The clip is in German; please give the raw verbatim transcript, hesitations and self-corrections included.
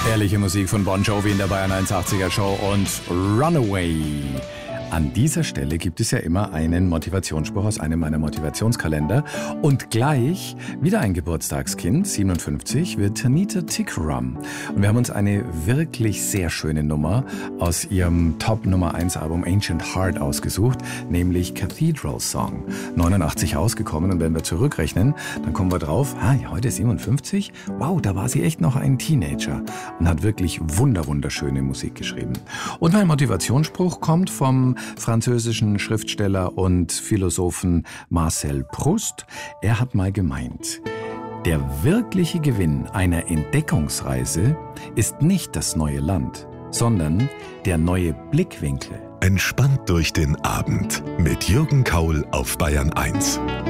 Herrliche Musik von Bon Jovi in der Bayern einundachtziger Show und Runaway. An dieser Stelle gibt es ja immer einen Motivationsspruch aus einem meiner Motivationskalender. Und gleich wieder ein Geburtstagskind, siebenundfünfzig, wird Tanita Tikaram. Und wir haben uns eine wirklich sehr schöne Nummer aus ihrem Top Nummer eins Album Ancient Heart ausgesucht, nämlich Cathedral Song. neunundachtzig ausgekommen, und wenn wir zurückrechnen, dann kommen wir drauf, ah, ja, heute siebenundfünfzig, wow, da war sie echt noch ein Teenager und hat wirklich wunder wunderschöne Musik geschrieben. Und mein Motivationsspruch kommt vom französischen Schriftsteller und Philosophen Marcel Proust. Er hat mal gemeint: Der wirkliche Gewinn einer Entdeckungsreise ist nicht das neue Land, sondern der neue Blickwinkel. Entspannt durch den Abend mit Jürgen Kaul auf Bayern eins.